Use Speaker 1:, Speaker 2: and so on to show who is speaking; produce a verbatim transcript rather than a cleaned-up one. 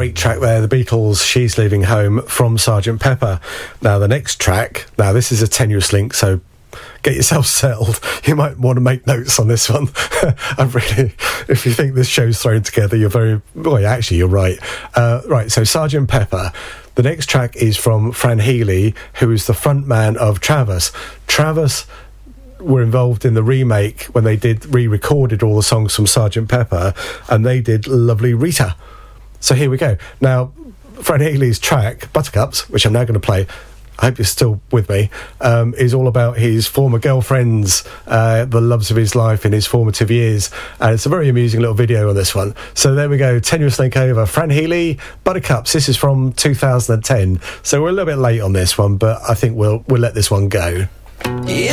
Speaker 1: great track there, the Beatles, She's Leaving Home, from Sergeant Pepper. Now, the next track, now this is a tenuous link, so get yourself settled. You might want to make notes on this one. I really, if you think this show's thrown together, you're very, well, actually, you're right. Uh, right, so Sergeant Pepper. The next track is from Fran Healy, who is the front man of Travis. Travis were involved in the remake when they did re-recorded all the songs from Sergeant Pepper, and they did Lovely Rita. So here we go. Now, Fran Healy's track, Buttercups, which I'm now going to play, I hope you're still with me, um, is all about his former girlfriends, uh, the loves of his life in his formative years. And it's a very amusing little video on this one. So there we go, tenuous link over. Fran Healy, Buttercups. This is from two thousand ten. So we're a little bit late on this one, but I think we'll we'll let this one go.
Speaker 2: Yeah.